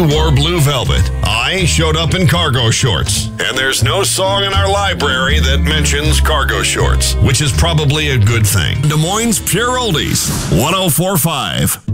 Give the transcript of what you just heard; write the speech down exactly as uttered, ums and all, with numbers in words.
wore blue velvet. I showed up in cargo shorts. And there's no song in our library that mentions cargo shorts, which is probably a good thing. Des Moines Pure Oldies, one oh four point five.